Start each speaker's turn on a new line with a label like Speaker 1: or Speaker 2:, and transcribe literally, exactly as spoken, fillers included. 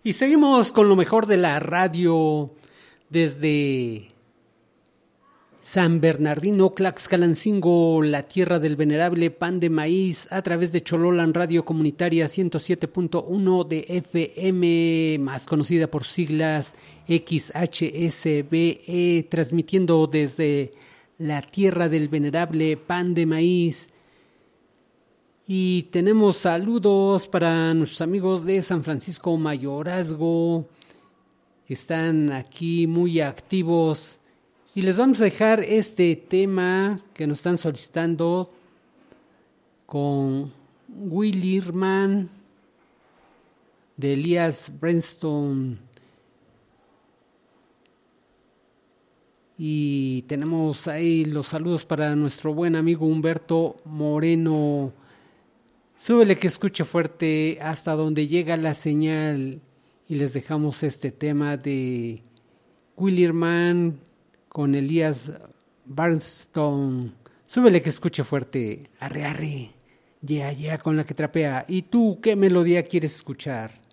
Speaker 1: Y seguimos con lo mejor de la radio desde San Bernardino, Tlaxcalancingo, la tierra del venerable pan de maíz, a través de Chololan Radio Comunitaria ciento siete punto uno de F M, más conocida por siglas X H S B E, transmitiendo desde la tierra del venerable pan de maíz. Y tenemos saludos para nuestros amigos de San Francisco Mayorazgo, que están aquí muy activos. Y les vamos a dejar este tema que nos están solicitando con Willy Irman de Elías Brenston. Y tenemos ahí los saludos para nuestro buen amigo Humberto Moreno. Súbele que escuche fuerte hasta donde llega la señal. Y les dejamos este tema de Willy Irman con Elías Barnstone. Súbele que escuche fuerte. Arre, arre. Yeah, yeah, con la que trapea. ¿Y tú qué melodía quieres escuchar?